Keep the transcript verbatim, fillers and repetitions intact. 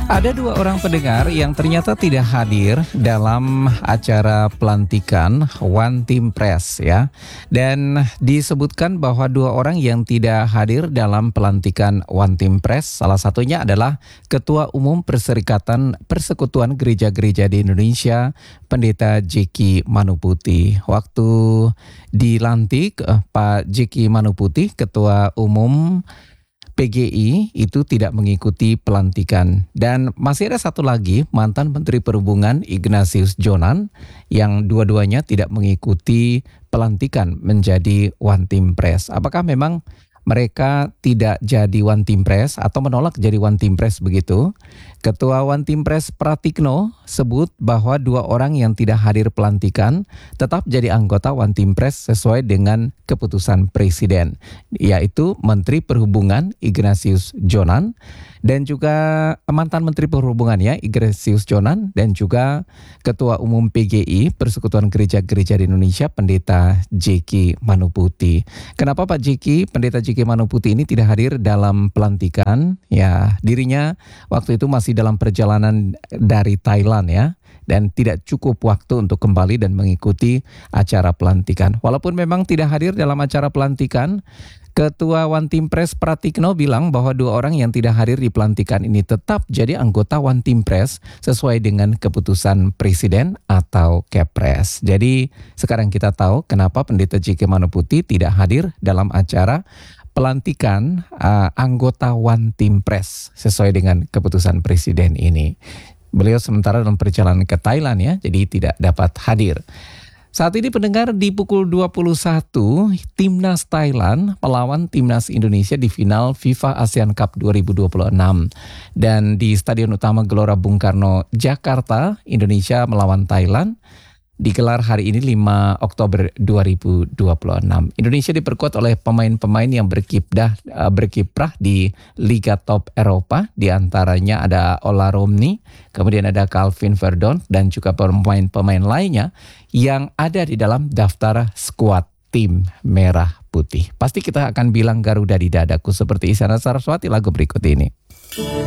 Ada dua orang pendengar yang ternyata tidak hadir dalam acara pelantikan One Team Press ya. Dan disebutkan bahwa dua orang yang tidak hadir dalam pelantikan One Team Press, salah satunya adalah Ketua Umum Perserikatan Persekutuan Gereja-Gereja di Indonesia, Pendeta Jeki Manuputi. Waktu dilantik Pak Jeki Manuputi, Ketua Umum P G I itu tidak mengikuti pelantikan. Dan masih ada satu lagi, mantan Menteri Perhubungan Ignatius Jonan, yang dua-duanya tidak mengikuti pelantikan menjadi One Team Press. Apakah memang mereka tidak jadi One Team Press atau menolak jadi One Team Press begitu? Ketua One Team Press Pratikno sebut bahwa dua orang yang tidak hadir pelantikan tetap jadi anggota One Team Press sesuai dengan keputusan Presiden, yaitu Menteri Perhubungan Ignatius Jonan dan juga mantan Menteri Perhubungan ya Ignatius Jonan dan juga Ketua Umum P G I Persekutuan Gereja-Gereja di Indonesia, Pendeta Jeki Manuputi. Kenapa Pak Jeki, Pendeta Jeki Manuputi ini tidak hadir dalam pelantikan? Ya, dirinya waktu itu masih dalam perjalanan dari Thailand ya, dan tidak cukup waktu untuk kembali dan mengikuti acara pelantikan. Walaupun memang tidak hadir dalam acara pelantikan, Ketua One Team Press Pratikno bilang bahwa dua orang yang tidak hadir di pelantikan ini tetap jadi anggota One Team Press sesuai dengan keputusan Presiden atau Kepres. Jadi sekarang kita tahu kenapa Pendeta Jeki Manuputi tidak hadir dalam acara pelantikan uh, anggota One Team Press sesuai dengan keputusan Presiden ini. Beliau sementara dalam perjalanan ke Thailand ya, jadi tidak dapat hadir. Saat ini pendengar, di pukul dua puluh satu, Timnas Thailand melawan Timnas Indonesia di final FIFA ASEAN Cup dua ribu dua puluh enam. Dan di Stadion Utama Gelora Bung Karno, Jakarta, Indonesia melawan Thailand. Digelar hari ini lima Oktober dua ribu dua puluh enam. Indonesia diperkuat oleh pemain-pemain yang berkiprah, berkiprah di Liga Top Eropa. Di antaranya ada Ola Romni, kemudian ada Calvin Verdon, dan juga pemain-pemain lainnya yang ada di dalam daftar skuad tim merah putih. Pasti kita akan bilang Garuda di dadaku seperti Isyana Saraswati lagu berikut ini.